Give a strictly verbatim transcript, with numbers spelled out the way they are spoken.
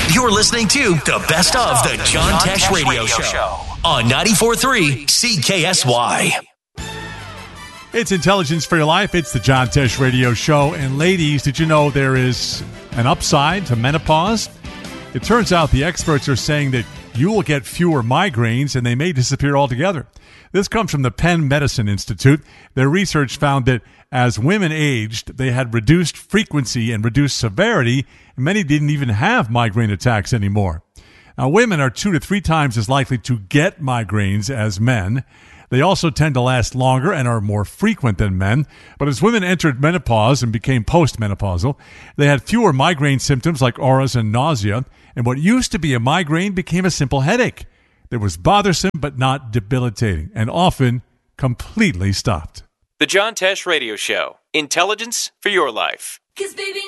You're listening to the best of the John Tesh Radio Show on ninety-four point three C K S Y. It's Intelligence for Your Life. It's the John Tesh Radio Show. And ladies, did you know there is an upside to menopause? It turns out the experts are saying that you will get fewer migraines and they may disappear altogether. This comes from the Penn Medicine Institute. Their research found that as women aged, they had reduced frequency and reduced severity, and many didn't even have migraine attacks anymore. Now, women are two to three times as likely to get migraines as men. They also tend to last longer and are more frequent than men. But as women entered menopause and became postmenopausal, they had fewer migraine symptoms like auras and nausea, and what used to be a migraine became a simple headache that was bothersome but not debilitating, and often completely stopped. The John Tesh Radio Show. Intelligence for your life. 'Cause baby